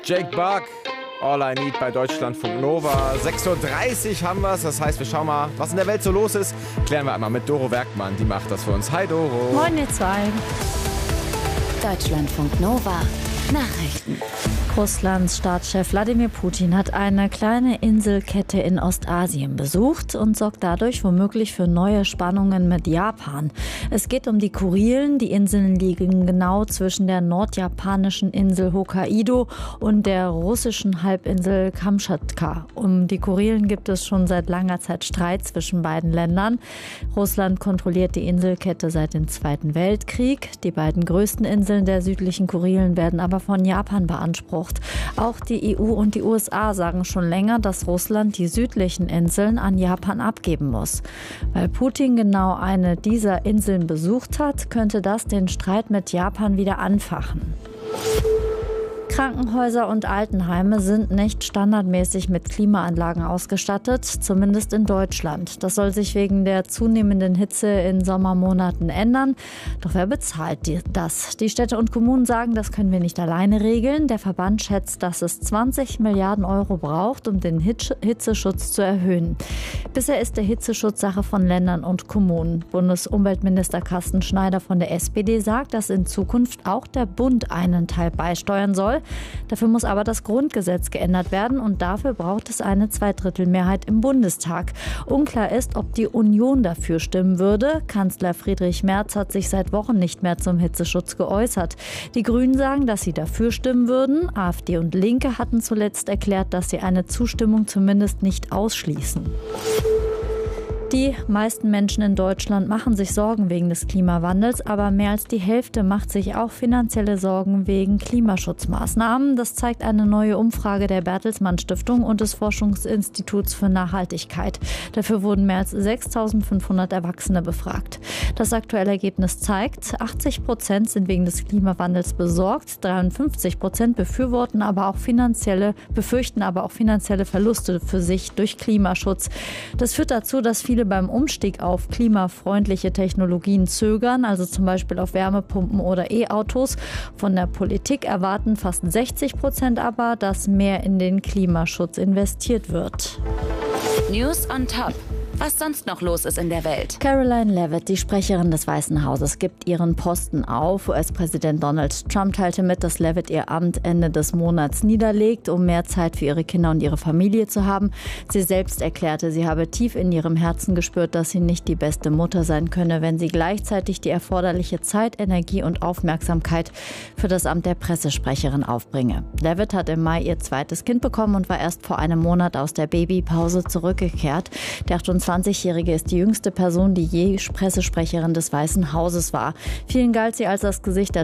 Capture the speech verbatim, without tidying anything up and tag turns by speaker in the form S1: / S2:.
S1: Jake Bugg, All I Need bei Deutschlandfunk Nova. sechs Uhr dreißig haben wir es, das heißt, wir schauen mal, was in der Welt so los ist. Klären wir einmal mit Doro Werkmann, die macht das für uns. Hi Doro.
S2: Moin ihr zwei.
S3: Deutschlandfunk Nova Nachrichten.
S2: Russlands Staatschef Wladimir Putin hat eine kleine Inselkette in Ostasien besucht und sorgt dadurch womöglich für neue Spannungen mit Japan. Es geht um die Kurilen. Die Inseln liegen genau zwischen der nordjapanischen Insel Hokkaido und der russischen Halbinsel Kamtschatka. Um die Kurilen gibt es schon seit langer Zeit Streit zwischen beiden Ländern. Russland kontrolliert die Inselkette seit dem Zweiten Weltkrieg. Die beiden größten Inseln der südlichen Kurilen werden aber von Japan beansprucht. Auch die E U und die U S A sagen schon länger, dass Russland die südlichen Inseln an Japan abgeben muss. Weil Putin genau eine dieser Inseln besucht hat, könnte das den Streit mit Japan wieder anfachen. Krankenhäuser und Altenheime sind nicht standardmäßig mit Klimaanlagen ausgestattet, zumindest in Deutschland. Das soll sich wegen der zunehmenden Hitze in Sommermonaten ändern. Doch wer bezahlt das? Die Städte und Kommunen sagen, das können wir nicht alleine regeln. Der Verband schätzt, dass es zwanzig Milliarden Euro braucht, um den Hitzeschutz zu erhöhen. Bisher ist der Hitzeschutz Sache von Ländern und Kommunen. Bundesumweltminister Carsten Schneider von der S P D sagt, dass in Zukunft auch der Bund einen Teil beisteuern soll. Dafür muss aber das Grundgesetz geändert werden und dafür braucht es eine Zweidrittelmehrheit im Bundestag. Unklar ist, ob die Union dafür stimmen würde. Kanzler Friedrich Merz hat sich seit Wochen nicht mehr zum Hitzeschutz geäußert. Die Grünen sagen, dass sie dafür stimmen würden. AfD und Linke hatten zuletzt erklärt, dass sie eine Zustimmung zumindest nicht ausschließen. Die meisten Menschen in Deutschland machen sich Sorgen wegen des Klimawandels, aber mehr als die Hälfte macht sich auch finanzielle Sorgen wegen Klimaschutzmaßnahmen. Das zeigt eine neue Umfrage der Bertelsmann Stiftung und des Forschungsinstituts für Nachhaltigkeit. Dafür wurden mehr als sechstausendfünfhundert Erwachsene befragt. Das aktuelle Ergebnis zeigt, achtzig Prozent sind wegen des Klimawandels besorgt, dreiundfünfzig Prozent befürworten aber auch finanzielle, befürchten aber auch finanzielle Verluste für sich durch Klimaschutz. Das führt dazu, dass viele beim Umstieg auf klimafreundliche Technologien zögern, also zum Beispiel auf Wärmepumpen oder E-Autos. Von der Politik erwarten fast sechzig Prozent aber, dass mehr in den Klimaschutz investiert wird.
S3: News on Top. Was sonst noch los ist in der Welt.
S2: Caroline Leavitt, die Sprecherin des Weißen Hauses, gibt ihren Posten auf. U S-Präsident Donald Trump teilte mit, dass Leavitt ihr Amt Ende des Monats niederlegt, um mehr Zeit für ihre Kinder und ihre Familie zu haben. Sie selbst erklärte, sie habe tief in ihrem Herzen gespürt, dass sie nicht die beste Mutter sein könne, wenn sie gleichzeitig die erforderliche Zeit, Energie und Aufmerksamkeit für das Amt der Pressesprecherin aufbringe. Leavitt hat im Mai ihr zweites Kind bekommen und war erst vor einem Monat aus der Babypause zurückgekehrt. Der achtundzwanzigjährige ist die jüngste Person, die je Pressesprecherin des Weißen Hauses war. Vielen galt sie als das Gesicht der